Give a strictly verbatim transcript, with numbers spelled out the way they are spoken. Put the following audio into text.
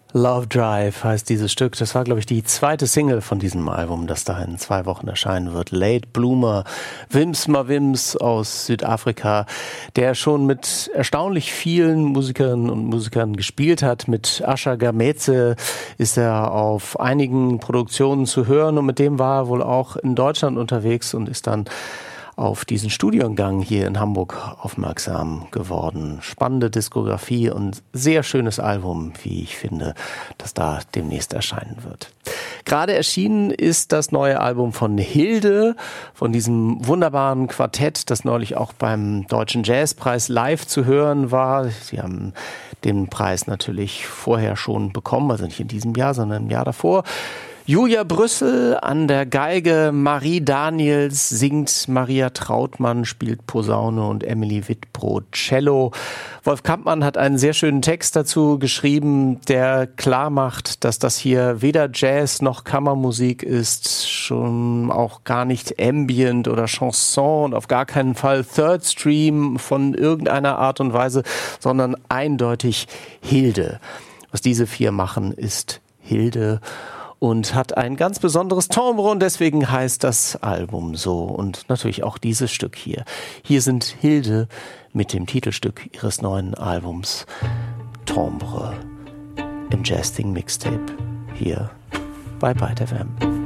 Love Drive heißt dieses Stück. Das war, glaube ich, die zweite Single von diesem Album, das da in zwei Wochen erscheinen wird. Late Bloomer, Wims Mawims aus Südafrika, der schon mit erstaunlich vielen Musikerinnen und Musikern gespielt hat. Mit Asha Gameze ist er auf einigen Produktionen zu hören und mit dem war er wohl auch in Deutschland unterwegs und ist dann auf diesen Studiengang hier in Hamburg aufmerksam geworden. Spannende Diskografie und sehr schönes Album, wie ich finde, das da demnächst erscheinen wird. Gerade erschienen ist das neue Album von Hilde, von diesem wunderbaren Quartett, das neulich auch beim Deutschen Jazzpreis live zu hören war. Sie haben den Preis natürlich vorher schon bekommen, also nicht in diesem Jahr, sondern im Jahr davor. Julia Brüssel an der Geige, Marie Daniels singt, Maria Trautmann spielt Posaune und Emily Wittbrod Cello. Wolf Kampmann hat einen sehr schönen Text dazu geschrieben, der klar macht, dass das hier weder Jazz noch Kammermusik ist, schon auch gar nicht Ambient oder Chanson und auf gar keinen Fall Third Stream von irgendeiner Art und Weise, sondern eindeutig Hilde. Was diese vier machen, ist Hilde. Und hat ein ganz besonderes Timbre und deswegen heißt das Album so. Und natürlich auch dieses Stück hier. Hier sind Hilde mit dem Titelstück ihres neuen Albums Timbre im Jazz Thing Mixtape hier bei Byte F M.